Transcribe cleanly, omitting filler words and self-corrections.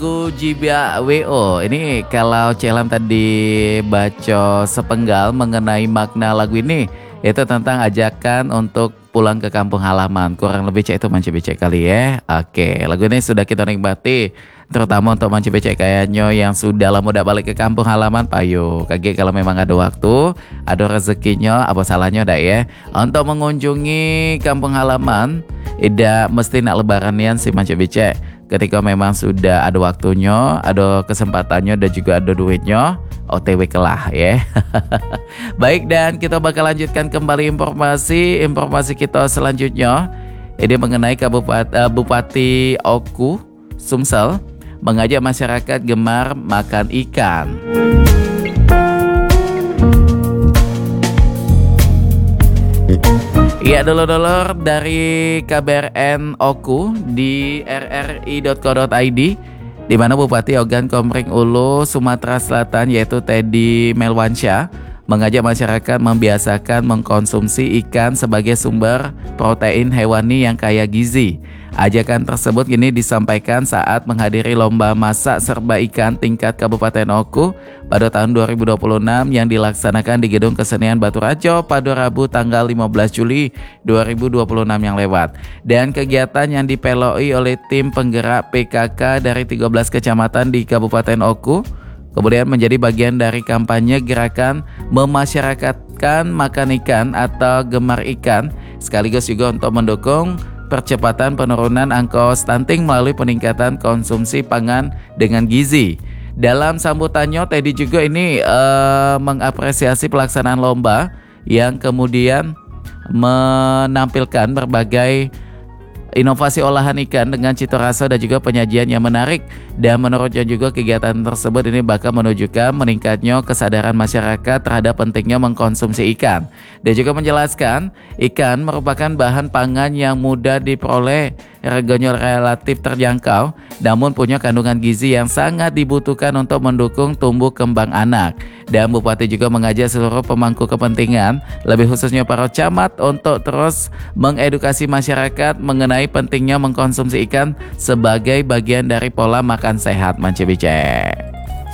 Jibia WO ini kalau Celam tadi baca sepenggal mengenai makna lagu ini itu tentang ajakan untuk pulang ke kampung halaman, kurang lebih cek itu Manci Becek kali ya. Oke, lagu ini sudah kita nikmati terutama untuk Manci Becek kayaknya yang sudah lama udah balik ke kampung halaman payo kage kalau memang ada waktu ada rezekinya apa salahnya dah ya untuk mengunjungi kampung halaman. Ida mesti nak lebaranian si Manci Becek. Ketika memang sudah ada waktunya, ada kesempatannya dan juga ada duitnya, OTW kelah ya. Baik, dan kita bakal lanjutkan kembali informasi kita selanjutnya. Ini mengenai Bupati Oku Sumsel mengajak masyarakat gemar makan ikan. Iya dulur-dulur dari KBRN Oku di rri.co.id di mana Bupati Ogan Komering Ulu Sumatera Selatan yaitu Teddy Melwansyah mengajak masyarakat membiasakan mengkonsumsi ikan sebagai sumber protein hewani yang kaya gizi. Ajakan tersebut kini disampaikan saat menghadiri lomba masak serba ikan tingkat Kabupaten Oku pada tahun 2026 yang dilaksanakan di Gedung Kesenian Batu Rajo pada Rabu tanggal 15 Juli 2026 yang lewat. Dan kegiatan yang dipeloi oleh tim penggerak PKK dari 13 kecamatan di Kabupaten Oku kemudian menjadi bagian dari kampanye gerakan memasyarakatkan makan ikan atau gemar ikan sekaligus juga untuk mendukung percepatan penurunan angka stunting melalui peningkatan konsumsi pangan dengan gizi. Dalam sambutannya Teddy juga ini mengapresiasi pelaksanaan lomba yang kemudian menampilkan berbagai inovasi olahan ikan dengan cita rasa dan juga penyajian yang menarik, dan menurutnya juga kegiatan tersebut ini bakal menunjukkan meningkatnya kesadaran masyarakat terhadap pentingnya mengkonsumsi ikan. Dia juga menjelaskan ikan merupakan bahan pangan yang mudah diperoleh, harganya relatif terjangkau, namun punya kandungan gizi yang sangat dibutuhkan untuk mendukung tumbuh kembang anak. Dan Bupati juga mengajak seluruh pemangku kepentingan, lebih khususnya para camat, untuk terus mengedukasi masyarakat mengenai pentingnya mengkonsumsi ikan sebagai bagian dari pola makan sehat Manci Becek.